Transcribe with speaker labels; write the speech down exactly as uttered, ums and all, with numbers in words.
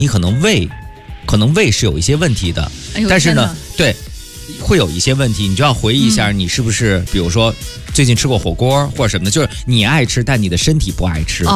Speaker 1: 你可能胃，可能胃是有一些问题的，
Speaker 2: 哎、
Speaker 1: 但是呢，对，会有一些问题，你就要回忆一下，你是不是，嗯、比如说最近吃过火锅或者什么的，就是你爱吃，但你的身体不爱吃。哦